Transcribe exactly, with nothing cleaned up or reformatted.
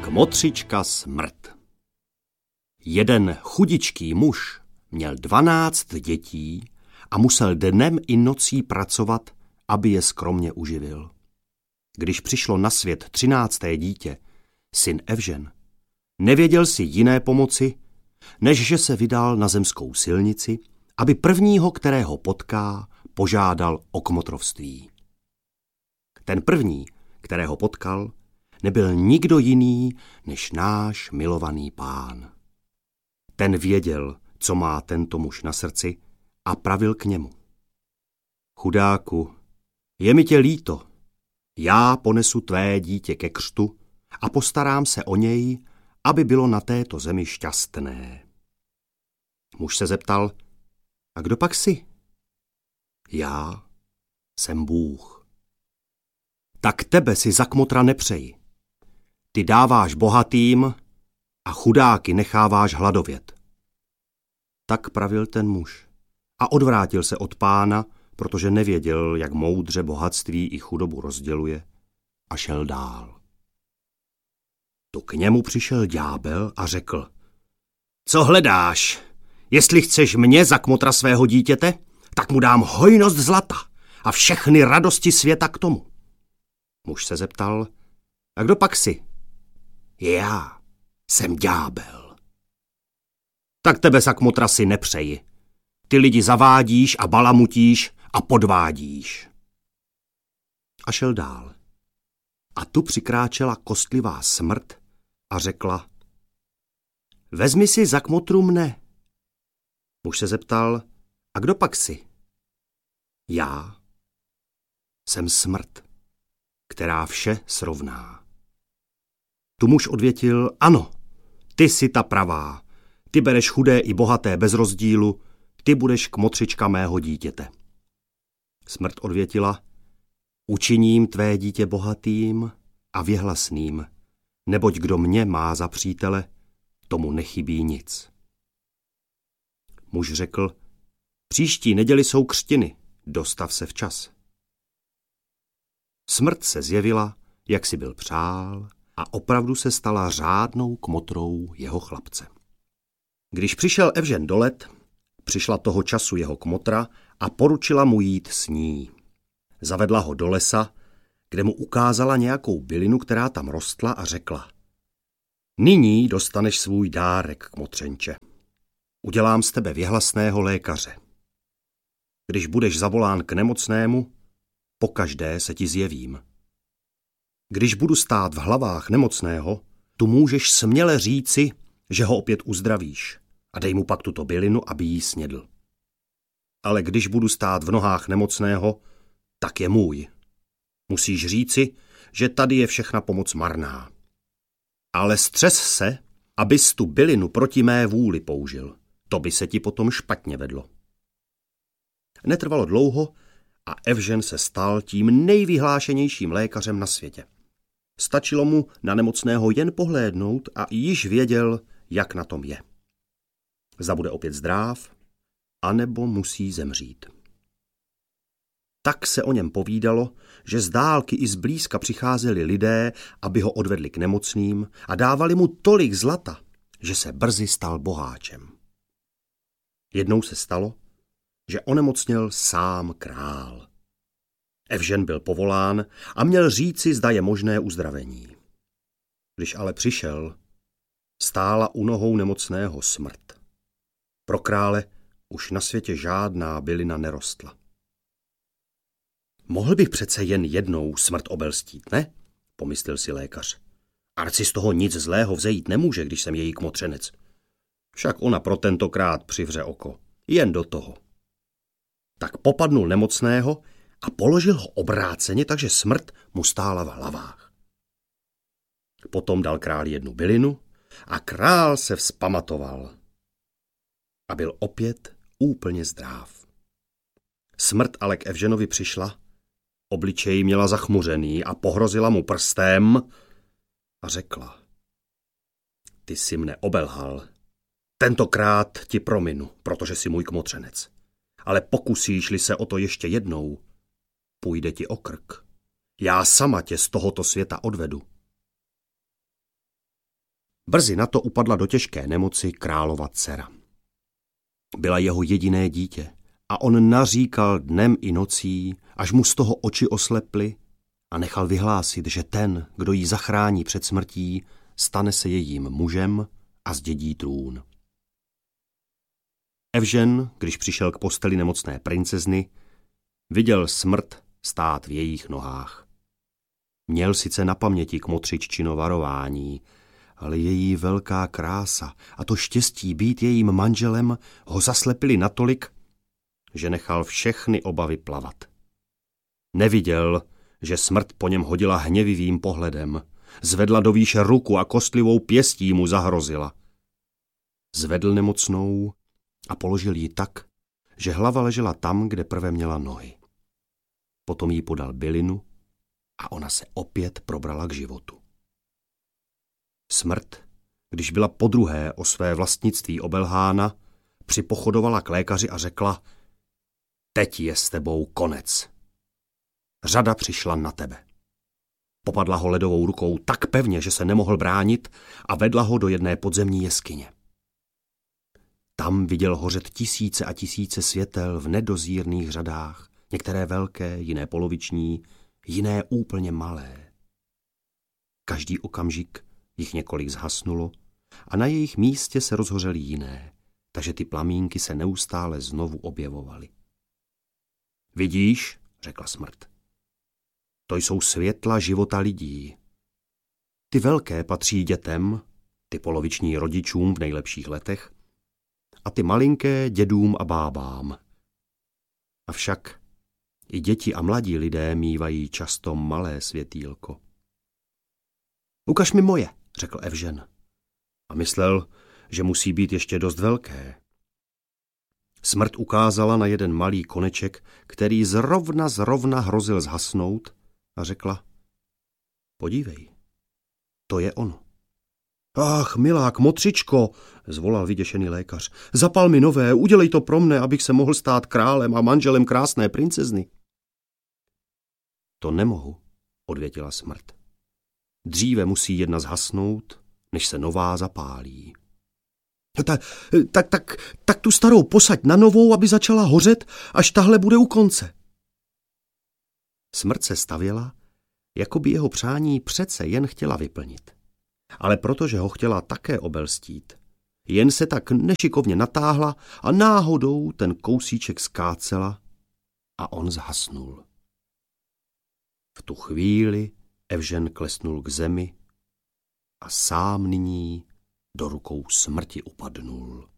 Kmotřička Smrt. Jeden chudičký muž měl dvanáct dětí a musel dnem i nocí pracovat, aby je skromně uživil. Když přišlo na svět třinácté dítě, syn Evžen, nevěděl si jiné pomoci, než že se vydal na zemskou silnici, aby prvního, kterého potká, požádal o kmotrovství. Ten první, kterého potkal, nebyl nikdo jiný než náš milovaný Pán. Ten věděl, co má tento muž na srdci, a pravil k němu: Chudáku, je mi tě líto, já ponesu tvé dítě ke křtu a postarám se o něj, aby bylo na této zemi šťastné. Muž se zeptal: A kdo pak jsi? Já jsem Bůh. Tak tebe si za kmotra nepřeji. Ty dáváš bohatým a chudáky necháváš hladovět. Tak pravil ten muž a odvrátil se od Pána, protože nevěděl, jak moudře bohatství i chudobu rozděluje, a šel dál. Tu k němu přišel ďábel a řekl: Co hledáš? Jestli chceš mě za kmotra svého dítěte, tak mu dám hojnost zlata a všechny radosti světa k tomu. Muž se zeptal: A kdo pak jsi? Já jsem ďábel. Tak tebe za kmotra si nepřeji. Ty lidi zavádíš a balamutíš a podvádíš. A šel dál. A tu přikráčela kostlivá smrt a řekla: Vezmi si za kmotru mne. Muž se zeptal: A kdo pak jsi? Já jsem smrt, která vše srovná. Tu muž odvětil: Ano, ty jsi ta pravá. Ty bereš chudé i bohaté bez rozdílu, ty budeš kmotřička mého dítěte. Smrt odvětila: Učiním tvé dítě bohatým a věhlasným, neboť kdo mě má za přítele, tomu nechybí nic. Muž řekl: Příští neděli jsou křtiny, dostav se včas. Smrt se zjevila, jak si byl přál, a opravdu se stala řádnou kmotrou jeho chlapce. Když přišel Evžen do let, přišla toho času jeho kmotra a poručila mu jít s ní. Zavedla ho do lesa, kde mu ukázala nějakou bylinu, která tam rostla, a řekla: Nyní dostaneš svůj dárek, kmotřenče. Udělám z tebe věhlasného lékaře. Když budeš zavolán k nemocnému, pokaždé se ti zjevím. Když budu stát v hlavách nemocného, tu můžeš směle říci, že ho opět uzdravíš, a dej mu pak tuto bylinu, aby jí snědl. Ale když budu stát v nohách nemocného, tak je můj. Musíš říci, že tady je všechna pomoc marná. Ale střes se, abys tu bylinu proti mé vůli použil. To by se ti potom špatně vedlo. Netrvalo dlouho a Evžen se stal tím nejvyhlášenějším lékařem na světě. Stačilo mu na nemocného jen pohlédnout a již věděl, jak na tom je. Zda bude opět zdráv, anebo musí zemřít. Tak se o něm povídalo, že z dálky i zblízka přicházeli lidé, aby ho odvedli k nemocným, a dávali mu tolik zlata, že se brzy stal boháčem. Jednou se stalo, že onemocněl sám král. Evžen byl povolán a měl říci, zda je možné uzdravení. Když ale přišel, stála u nohou nemocného smrt. Pro krále už na světě žádná bylina nerostla. Mohl bych přece jen jednou smrt obelstít, ne? Pomyslel si lékař. Ať si z toho nic zlého vzejít nemůže, když jsem její kmotřenec. Však ona pro tentokrát přivře oko. Jen do toho. Tak popadnul nemocného a položil ho obráceně, takže smrt mu stála v hlavách. Potom dal králi jednu bylinu a král se vzpamatoval. A byl opět úplně zdráv. Smrt ale k Evženovi přišla, obličej měla zachmuřený a pohrozila mu prstem a řekla: Ty jsi mne obelhal. Tentokrát ti prominu, protože jsi můj kmotřenec. Ale pokusíš-li se o to ještě jednou, půjde ti o krk. Já sama tě z tohoto světa odvedu. Brzy na to upadla do těžké nemoci králova dcera. Byla jeho jediné dítě a on naříkal dnem i nocí, až mu z toho oči osleply, a nechal vyhlásit, že ten, kdo ji zachrání před smrtí, stane se jejím mužem a zdědí trůn. Evžen, když přišel k posteli nemocné princezny, viděl smrt stát v jejich nohách. Měl sice na paměti kmotřiččino varování, ale její velká krása a to štěstí být jejím manželem ho zaslepili natolik, že nechal všechny obavy plavat. Neviděl, že smrt po něm hodila hněvivým pohledem, zvedla do výše ruku a kostlivou pěstí mu zahrozila. Zvedl nemocnou a položil ji tak, že hlava ležela tam, kde prve měla nohy. Potom jí podal bylinu a ona se opět probrala k životu. Smrt, když byla podruhé o své vlastnictví obelhána, připochodovala k lékaři a řekla: teď je s tebou konec. Řada přišla na tebe. Popadla ho ledovou rukou tak pevně, že se nemohl bránit, a vedla ho do jedné podzemní jeskyně. Tam viděl hořet tisíce a tisíce světel v nedozírných řadách, některé velké, jiné poloviční, jiné úplně malé. Každý okamžik jich několik zhasnulo a na jejich místě se rozhořely jiné, takže ty plamínky se neustále znovu objevovaly. Vidíš, řekla smrt, to jsou světla života lidí. Ty velké patří dětem, ty poloviční rodičům v nejlepších letech a ty malinké dědům a bábám. Avšak i děti a mladí lidé mívají často malé světýlko. Ukaž mi moje, řekl Evžen. A myslel, že musí být ještě dost velké. Smrt ukázala na jeden malý koneček, který zrovna zrovna hrozil zhasnout, a řekla: podívej, to je ono. Ach, milá kmotřičko, zvolal vyděšený lékař, zapal mi nové, udělej to pro mne, abych se mohl stát králem a manželem krásné princezny. To nemohu, odvětila smrt. Dříve musí jedna zhasnout, než se nová zapálí. Tak, tak, tak, tak tu starou posaď na novou, aby začala hořet, až tahle bude u konce. Smrt se stavěla, jako by jeho přání přece jen chtěla vyplnit. Ale protože ho chtěla také obelstít, jen se tak nešikovně natáhla a náhodou ten kousíček skácela a on zhasnul. V tu chvíli Evžen klesnul k zemi a sám nyní do rukou smrti upadnul.